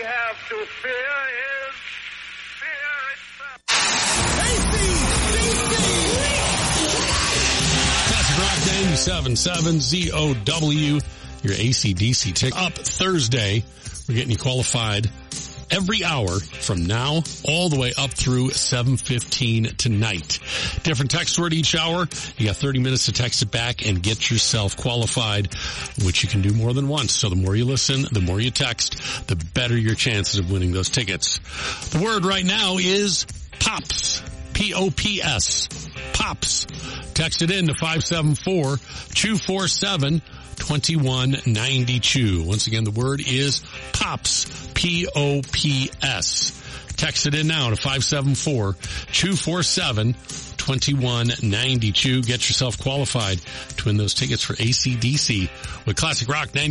have to fear is fear itself. Classic Rock 97.7 ZOW, your AC/DC ticket. Up Thursday, we're getting you qualified every hour from now all the way up through 7:15 tonight. Different text word each hour. You got 30 minutes to text it back and get yourself qualified, which you can do more than once. So the more you listen, the more you text, the better your chances of winning those tickets. The word right now is POPS. P-O-P-S. POPS. Text it in to 574-247-2192. Once again, the word is POPS. P-O-P-S. Text it in now to 574-247-2192. Get yourself qualified to win those tickets for AC/DC with Classic Rock 90.